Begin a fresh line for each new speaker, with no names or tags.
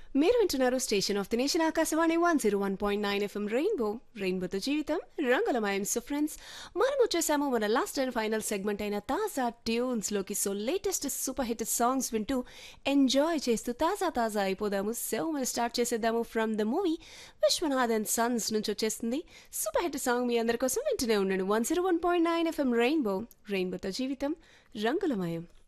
మీరు వింటున్నారు station of the nation Akashvani 101.9 FM రెయిన్బోతో జీవితం రంగులమయం. సో ఫ్రెండ్స్, మనం వచ్చేసాము మన లాస్ట్ అండ్ ఫైనల్ సెగ్మెంట్ అయిన తాజా ట్యూన్స్ లోకి. So latest super hit songs వింటూ ఎంజాయ్ చేస్తూ తాజా అయిపోదాము. సో మనం స్టార్ట్ చేసేద్దాము from the movie Vishwanath and Sons నుంచి వచ్చేస్తుంది సూపర్ హిట్ సాంగ్. మీ అందరి కోసం వింటూనే ఉండండి 101.9 ఎఫ్ఎం రెయిన్బోతో జీవితం రంగులమయం.